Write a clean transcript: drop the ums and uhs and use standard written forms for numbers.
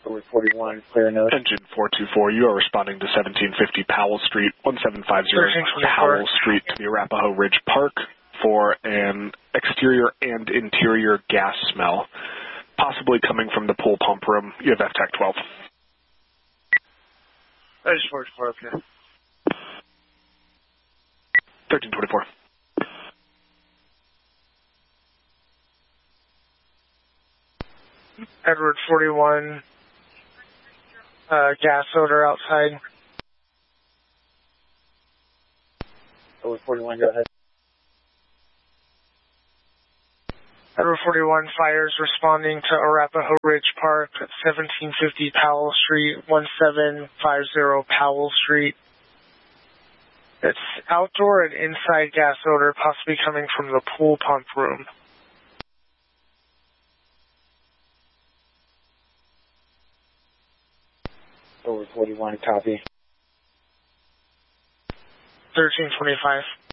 Over 41, clear node. Engine 424, you are responding to 1750 Powell Street, 1750 Powell Street to the Arapahoe Ridge Park for an exterior and interior gas smell, possibly coming from the pool pump room. You have FTAC 12. Engine 424, okay. 1324. Edward 41, gas odor outside. Over 41, go ahead. Edward 41, fires responding to Arapahoe Ridge Park at 1750 Powell Street, 1750 Powell Street. It's outdoor and inside gas odor, possibly coming from the pool pump room. Over 41, copy. 1325.